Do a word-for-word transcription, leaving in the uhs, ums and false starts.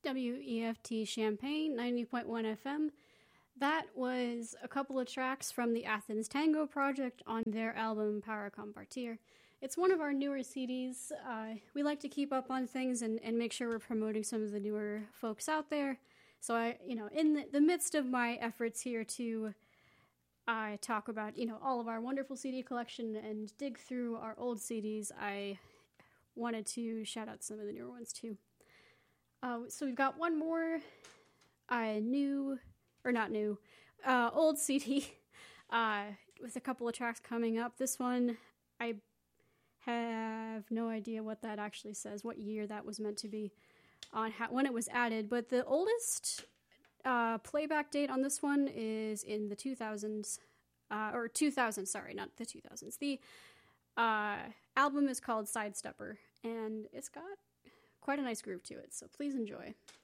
W E F T Champaign, ninety point one F M. That was a couple of tracks from the Athens Tango Project on their album Para Compartir. It's one of our newer C Ds. Uh, we like to keep up on things and, and make sure we're promoting some of the newer folks out there. So I, you know, in the, the midst of my efforts here to I talk about, you know, all of our wonderful C D collection and dig through our old C Ds, I wanted to shout out some of the newer ones too. Uh, so we've got one more uh, new, or not new, uh, old C D uh, with a couple of tracks coming up. This one, I have no idea what that actually says, what year that was meant to be, on how, when it was added, but the oldest uh, playback date on this one is in the two thousands, uh, or two thousand, sorry, not the two thousands. The uh, album is called Sidestepper, and it's got quite a nice groove to it, so please enjoy.